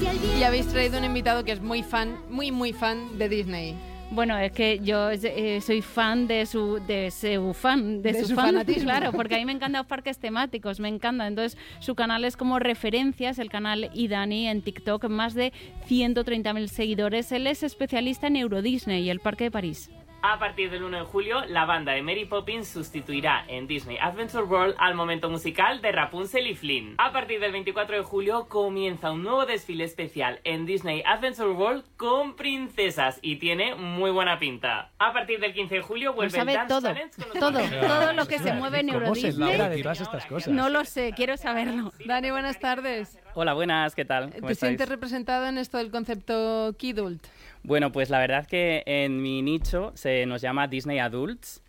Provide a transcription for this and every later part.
Y habéis traído un invitado que es muy fan, muy fan de Disney. Bueno, es que yo soy fan de su fanatismo. Claro, porque a mí me encantan los parques temáticos, me encanta. Entonces, su canal es como referencias, el canal iDani en TikTok, más de 130.000 seguidores. Él es especialista en Euro Disney y el Parque de París. A partir del 1 de julio, la banda de Mary Poppins sustituirá en Disney Adventure World al momento musical de Rapunzel y Flynn. A partir del 24 de julio comienza un nuevo desfile especial en Disney Adventure World con princesas y tiene muy buena pinta. A partir del 15 de julio vuelve el Dance Challenge con todo lo que se mueve en Euro Disney. ¿Cómo se logra de todas estas cosas? No lo sé, quiero saberlo. Dani, buenas tardes. Hola, buenas, ¿qué tal? ¿Te sientes representado en esto del concepto Kidult? Bueno, pues la verdad que en mi nicho se nos llama Disney Adults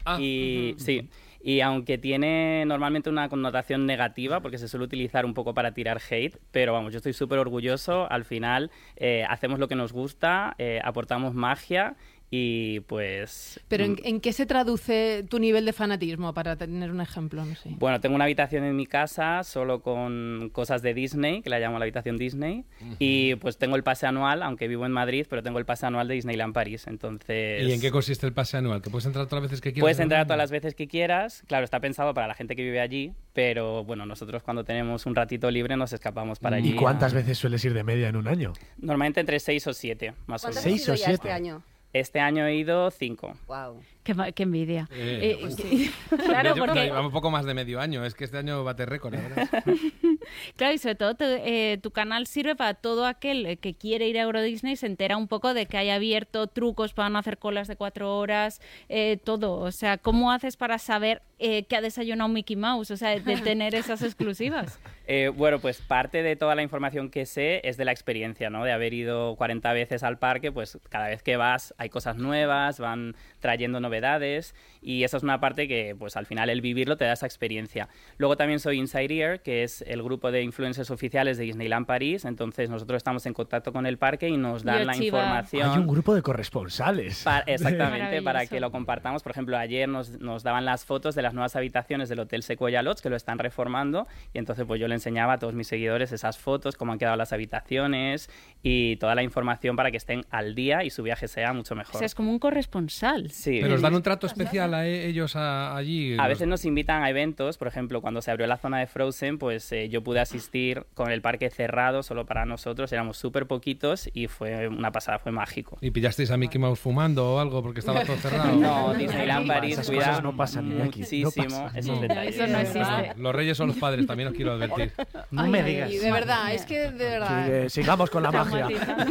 sí. Y aunque tiene normalmente una connotación negativa, porque se suele utilizar un poco para tirar hate, pero vamos, yo estoy súper orgulloso. Al final hacemos lo que nos gusta, aportamos magia y pues... ¿Pero en qué se traduce tu nivel de fanatismo, para tener un ejemplo? No sé. Bueno, tengo una habitación en mi casa solo con cosas de Disney, que la llamo la habitación Disney, y pues tengo el pase anual, aunque vivo en Madrid, pero tengo el pase anual de Disneyland París, entonces... ¿Y en qué consiste el pase anual? ¿Que puedes entrar todas las veces que quieras? Puedes entrar todas las veces que quieras, claro, está pensado para la gente que vive allí, pero bueno, nosotros cuando tenemos un ratito libre nos escapamos para allí. ¿Y cuántas veces sueles ir de media en un año? Normalmente entre 6 o 7, más o menos. ¿6 o 7? Este año? Este año he ido 5. Wow. Qué envidia. Pues sí. Claro, porque... Llevamos poco más de medio año, es que este año bate récord, la verdad. Claro, y sobre todo tu canal sirve para todo aquel que quiere ir a Euro Disney, se entera un poco de que hay abierto trucos para no hacer colas de 4 horas, todo. O sea, ¿cómo haces para saber que ha desayunado Mickey Mouse? O sea, de tener esas exclusivas. Bueno, pues parte de toda la información que sé es de la experiencia, ¿no? De haber ido 40 veces al parque, pues cada vez que vas hay cosas nuevas, van trayendo novedades y esa es una parte que pues al final el vivirlo te da esa experiencia. Luego también soy Inside Ear, que es el grupo de influencers oficiales de Disneyland París, entonces nosotros estamos en contacto con el parque y nos dan la información. Hay un grupo de corresponsales. Exactamente, para que lo compartamos. Por ejemplo, ayer nos daban las fotos de las nuevas habitaciones del Hotel Sequoia Lodge, que lo están reformando, y entonces pues yo le enseñaba a todos mis seguidores esas fotos, cómo han quedado las habitaciones y toda la información para que estén al día y su viaje sea mucho mejor. O sea, es como un corresponsal. Sí. Pero os dan un trato especial a ellos allí. A veces nos invitan a eventos, por ejemplo, cuando se abrió la zona de Frozen, pues yo pude asistir con el parque cerrado solo para nosotros, éramos súper poquitos y fue una pasada, fue mágico. ¿Y pillasteis a Mickey Mouse fumando o algo porque estaba todo cerrado? No, Disneyland París esas cuida cosas no pasan muchísimo esos detalles. Eso no existe. Los reyes son los padres, también os quiero advertir. No me digas. De verdad, es que de verdad. Sigamos con la magia.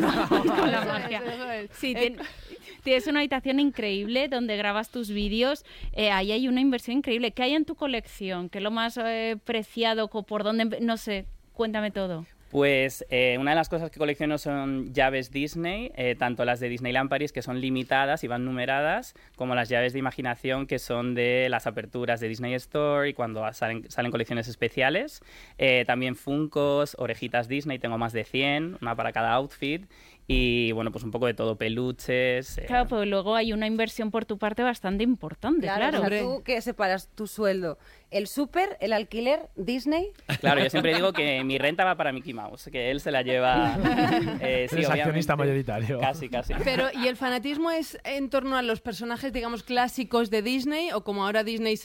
Con la magia. Eso es. Sí, tienes una habitación increíble donde grabas tus vídeos. Ahí hay una inversión increíble. ¿Qué hay en tu colección? ¿Qué es lo más preciado? ¿Por dónde? No sé, cuéntame todo. Pues una de las cosas que colecciono son llaves Disney, tanto las de Disneyland París, que son limitadas y van numeradas, como las llaves de imaginación, que son de las aperturas de Disney Store y cuando salen colecciones especiales. También Funkos, orejitas Disney, tengo más de 100, una para cada outfit. Y bueno, pues un poco de todo, peluches. Claro, pues luego hay una inversión por tu parte bastante importante, claro. O sea, tú que separas tu sueldo, el súper, el alquiler, Disney. Claro, yo siempre digo que mi renta va para Mickey Mouse, que él se la lleva. Eres accionista mayoritario. Casi. Pero, ¿y el fanatismo es en torno a los personajes, digamos, clásicos de Disney? ¿O como ahora Disney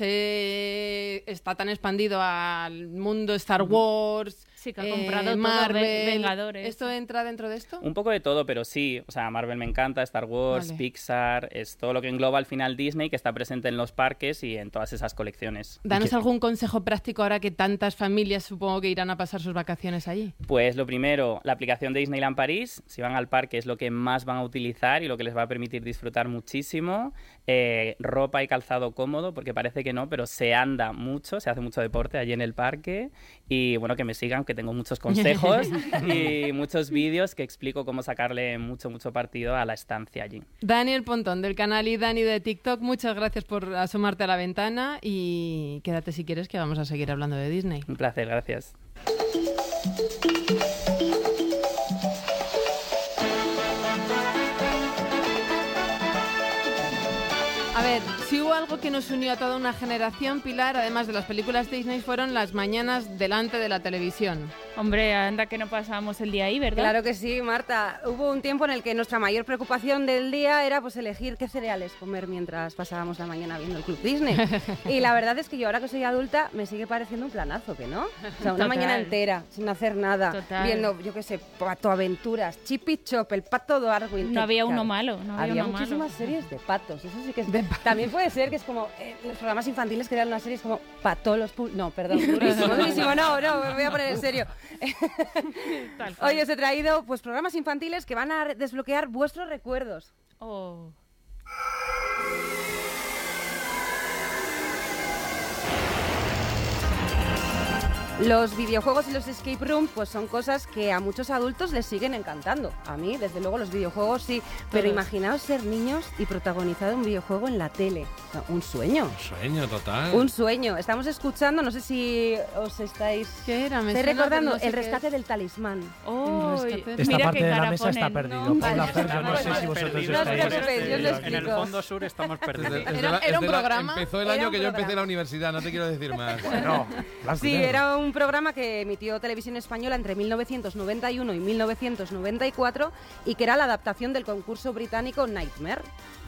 está tan expandido al mundo Star Wars? Sí, que ha comprado Marvel, todo, Vengadores. ¿Esto entra dentro de esto? Un poco de todo, pero sí. O sea, Marvel me encanta, Star Wars, Vale. Pixar, es todo lo que engloba al final Disney, que está presente en los parques y en todas esas colecciones. Danos algún consejo práctico ahora que tantas familias supongo que irán a pasar sus vacaciones allí. Pues lo primero, la aplicación de Disneyland París. Si van al parque es lo que más van a utilizar y lo que les va a permitir disfrutar muchísimo. Ropa y calzado cómodo, porque parece que no, pero se anda mucho, se hace mucho deporte allí en el parque. Y bueno, que me sigan, que tengo muchos consejos y muchos vídeos que explico cómo sacarle mucho partido a la estancia allí. Daniel Pontón, del canal iDani de TikTok, muchas gracias por asomarte a la ventana y quédate si quieres que vamos a seguir hablando de Disney. Un placer, gracias. A ver, si hubo algo que nos unió a toda una generación, Pilar, además de las películas Disney, fueron las mañanas delante de la televisión. Hombre, anda que no pasábamos el día ahí, ¿verdad? Claro que sí, Marta. Hubo un tiempo en el que nuestra mayor preocupación del día era pues elegir qué cereales comer mientras pasábamos la mañana viendo el Club Disney. Y la verdad es que yo ahora que soy adulta me sigue pareciendo un planazo, ¿que no? O sea, una Total. mañana entera sin hacer nada, Total. viendo, yo qué sé, Pato Aventuras, Chip y Chop, el Pato Darwin. No había uno Claro, malo, no había uno muchísimas series de patos, eso sí que es... También puede ser que es como los programas infantiles que eran unas series como Patolos... No, perdón, durísimo, no, me voy a poner en serio. Tal cual. Hoy os he traído pues programas infantiles que van a desbloquear vuestros recuerdos. Oh. Los videojuegos y los escape rooms pues son cosas que a muchos adultos les siguen encantando. A mí, desde luego, los videojuegos sí. Pero imaginaos ser niños y protagonizar un videojuego en la tele. O sea, un sueño. Un sueño total. Un sueño. Estamos escuchando, no sé si os estáis... ¿Qué era? Me ¿Estáis suena, recordando? pero no sé El qué rescate es. del talismán. Oh, rescate. Esta mira parte qué de la cara mesa está ponen. perdido. No, Paula, vale, Fer, yo no pues sé si vosotros no os estáis... preocupéis, yo os lo En el explico. fondo sur estamos perdidos. Era un programa. Empezó el Era año un que yo empecé programa. la universidad, no te quiero decir más. No, blanco y Sí, negro. era un programa que emitió Televisión Española entre 1991 y 1994 y que era la adaptación del concurso británico Nightmare.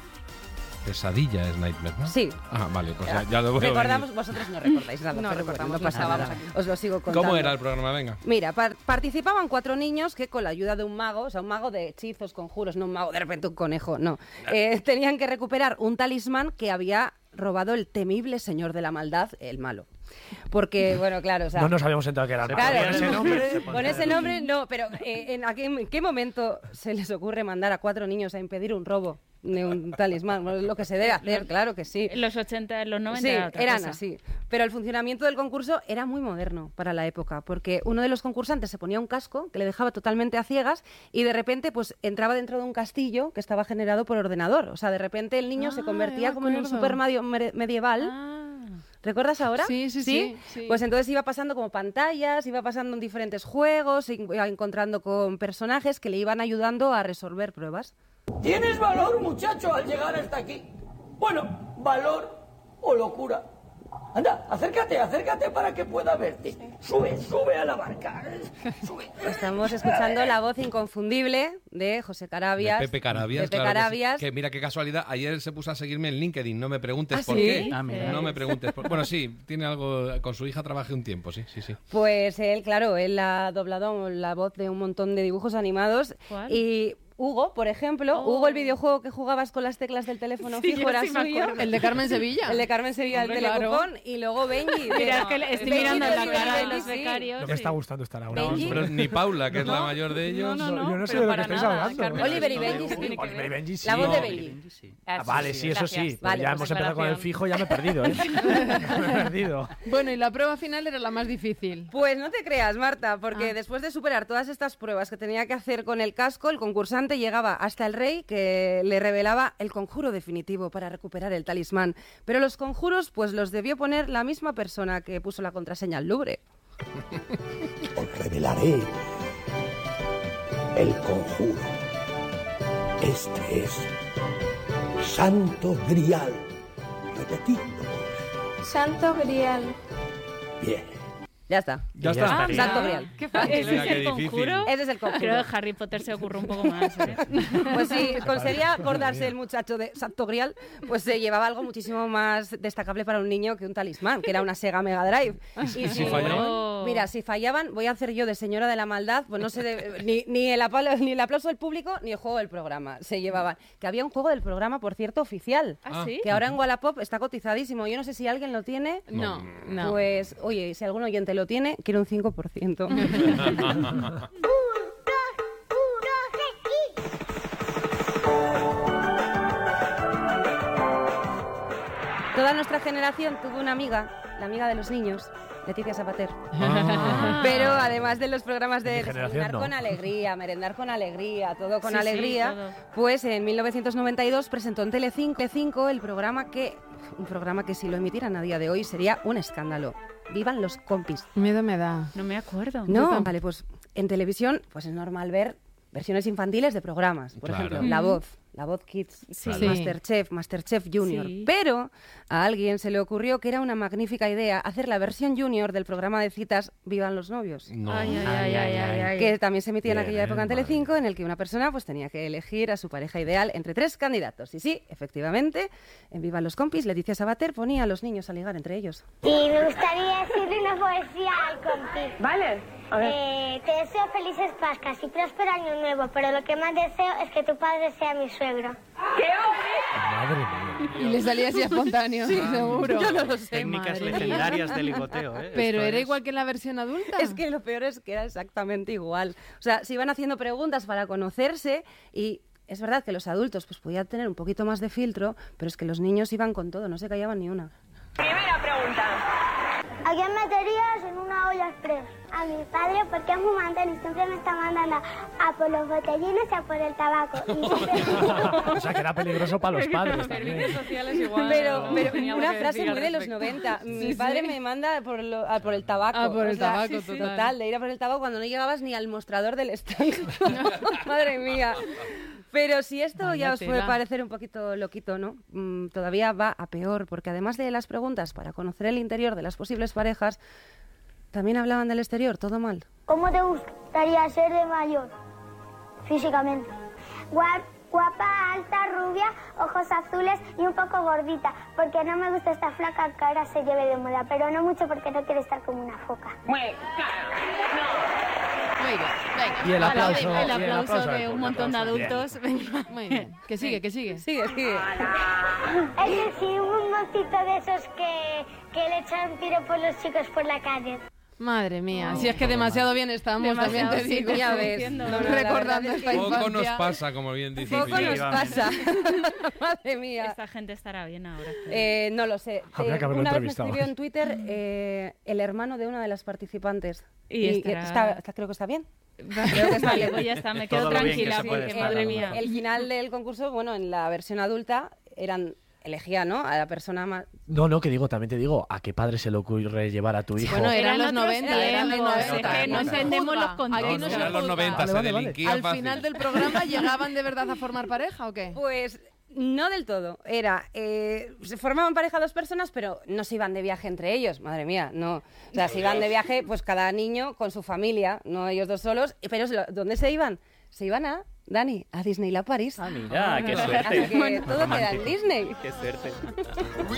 Pesadilla es Nightmare, ¿no? Sí. Ah, vale, pues ya lo veo Recordamos, venir. vosotros no recordáis nada. No pero recordamos bueno, no pasa nada. nada. Os lo sigo contando. ¿Cómo era el programa? Venga. Mira, participaban 4 niños que con la ayuda de un mago, o sea, un mago de hechizos, conjuros, no un mago de repente un conejo, no. Tenían que recuperar un talismán que había robado el temible señor de la maldad, el malo. Porque, bueno, claro, o sea... No nos habíamos enterado que era el Claro. malo. Con ese nombre... Con ese nombre no, pero ¿en qué momento se les ocurre mandar a 4 niños a impedir un robo de un talismán? Bueno, es lo que se debe hacer, claro que sí. En los 80, en los 90 Sí, era otra eran cosa. así. Pero el funcionamiento del concurso era muy moderno para la época, porque uno de los concursantes se ponía un casco que le dejaba totalmente a ciegas y de repente pues entraba dentro de un castillo que estaba generado por ordenador. O sea, de repente el niño se Ah, convertía ya como en un acuerdo. super medieval. Ah. ¿Recuerdas ahora? Sí. Pues entonces iba pasando como pantallas, iba pasando en diferentes juegos, iba encontrando con personajes que le iban ayudando a resolver pruebas. ¿Tienes valor, muchacho, al llegar hasta aquí? Bueno, valor o locura. Anda, acércate para que pueda verte. Sube a la barca. Sube. Estamos escuchando la voz inconfundible de José Carabias. De Pepe Carabias. Pepe claro que sí. Carabias. Que mira qué casualidad. Ayer se puso a seguirme en LinkedIn. No me preguntes ¿Ah, por sí? qué. Ah, mira. No me preguntes. Bueno, sí, tiene algo. Con su hija trabajé un tiempo, sí. Pues él, claro, él ha doblado la voz de un montón de dibujos animados. ¿Cuál? Y Hugo, por ejemplo, Oh. Hugo, el videojuego que jugabas con las teclas del teléfono Sí, fijo, yo era sí me suyo. acuerdo. El de Carmen Sevilla. El de Carmen Sevilla, Hombre, el telecupón. Y luego Benji. Mira, es que estoy Benji mirando de la Benji, cara de Benji, los sí. becarios. No me está gustando estar ahora. Benji. Pero ni Paula, que es la mayor de ellos. No, Yo no sé pero de lo que para estáis nada. hablando. Carmen Oliver y Sevilla Benji, no sí. tiene que Oliver y ver. Benji sí. La voz de No. Benji. Ah, vale, sí, eso sí. Gracias. Pero Vale, ya pues hemos empezado con el aclaración. fijo, ya me he perdido, ¿eh? Me he perdido. Bueno, y la prueba final era la más difícil. Pues no te creas, Marta, Ah. porque después de superar todas estas pruebas que tenía que hacer con el casco, el concursante llegaba hasta el rey que le revelaba el conjuro definitivo para recuperar el talismán. Pero los conjuros, pues los debió poner la misma persona que puso la contraseña al Louvre. Os revelaré el conjuro. Este es Santo Grial. Repetidlo. Santo Grial. Bien. Ya está. Ya Ya está. estaría. Santo Grial. Qué fácil. ¿Ese Mira, es qué el difícil. conjuro? Ese es el conjuro. Creo que Harry Potter se ocurre un poco más. ¿eh? Pues si conseguía acordarse el muchacho de Santo Grial, pues se llevaba algo muchísimo más destacable para un niño que un talismán, que era una Sega Mega Drive. Y si fallaban? Oh. Mira, si fallaban, voy a hacer yo de señora de la maldad, pues no sé, ni el aplauso del público ni el juego del programa se llevaban. Que había un juego del programa, por cierto, oficial, ¿Ah, sí? que ahora en Wallapop está cotizadísimo. Yo no sé si alguien lo tiene. No. Pues, oye, si algún oyente lo tiene, quiero un 5%. Toda nuestra generación tuvo una amiga, la amiga de los niños, Leticia Sabater. Ah. Pero además de los programas de Mi generación desayunar no. con alegría, merendar con alegría, todo con Sí, sí, alegría, todo. pues en 1992 presentó en Telecinco el programa un programa que si lo emitieran a día de hoy sería un escándalo. Vivan los compis. Miedo me da. No me acuerdo. No, vale, pues en televisión pues es normal ver versiones infantiles de programas. Por Claro. ejemplo, La Voz, La Voz Kids, Sí. Masterchef Junior. Sí. Pero a alguien se le ocurrió que era una magnífica idea hacer la versión junior del programa de citas Vivan los novios. No. Que también se emitía en Bien, aquella época en madre Telecinco, en el que una persona pues tenía que elegir a su pareja ideal entre 3 candidatos. Y sí, efectivamente, en Vivan los compis, Leticia Sabater ponía a los niños a ligar entre ellos. Y me gustaría decirle una poesía al compi. Vale. A ver. Te deseo felices Pascuas y próspero año nuevo, pero lo que más deseo es que tu padre sea mi suegro. Madre mía. Y le salía así espontáneo, seguro. Yo no lo sé. Técnicas madre mía. legendarias de ligoteo, ¿eh? Pero Esto era es- igual que en la versión adulta. Es que lo peor es que era exactamente igual. O sea, se iban haciendo preguntas para conocerse y es verdad que los adultos pues podían tener un poquito más de filtro, pero es que los niños iban con todo, no se callaban ni una. Primera pregunta. ¿A quién meterías en una olla express? A mi padre, porque es muy mandón y siempre me está mandando a por los botellines y a por el tabaco. Y siempre- O sea, que era peligroso para los padres también. sociales igual. Pero tenía algo una que frase decir muy al de los respecto. 90. Mi Sí, padre sí. me manda a por el tabaco. Ah, por el tabaco, sí, total. total, de ir a por el tabaco cuando no llegabas ni al mostrador del stand. Madre mía. Pero si esto Vaya ya os puede tela. parecer un poquito loquito, ¿no? Todavía va a peor, porque además de las preguntas para conocer el interior de las posibles parejas, también hablaban del exterior, todo mal. ¿Cómo te gustaría ser de mayor? Físicamente. Guapa, alta, rubia, ojos azules y un poco gordita, porque no me gusta esta flaca que ahora se lleve de moda, pero no mucho porque no quiero estar como una foca. Muy claro. Muy bien, venga. Y el aplauso. El y el aplauso de del un montón de aplauso. Bien. adultos. Venga. Muy bien. Que sigue, que sigue. Sigue. Es decir, un mocito de esos que le echan piropos los chicos por la calle. Madre mía, si es que demasiado bien estamos, también te sí, digo. ya ves. diciendo. No, no, la Recordando verdad es esta que Poco nos infancia. pasa, como bien dice. Poco nos pasa. Madre mía. Esta gente estará bien ahora. No lo sé. Habría que haberlo Una vez me entrevistado. escribió en Twitter el hermano de una de las participantes. Y creo que está bien. Vale, pues ya está, me quedo Todo lo bien que tranquila se puede porque, estar, madre la mía. verdad. El final del concurso, bueno, en la versión adulta elegía, ¿no? A la persona más... No, que digo, también te digo, ¿a qué padre se le ocurre llevar a tu hijo? Bueno, eran los otros 90, eran los tiempos, 90. es que no se entendemos juzga. los contextos. Aquí no se Eran los juzga. 90, Vale, se vale, vale. delinquía Al fácil. final del programa llegaban de verdad a formar pareja o qué? Pues no del todo. Era, se formaban pareja 2 personas, pero no se iban de viaje entre ellos. Madre mía, no. O sea, se iban de viaje, pues cada niño con su familia, no ellos 2 solos. Pero ¿dónde se iban? Se iban a, Dani, a Disneyland París. Ah, mira, qué Así suerte. que todo queda en Disney. Qué suerte.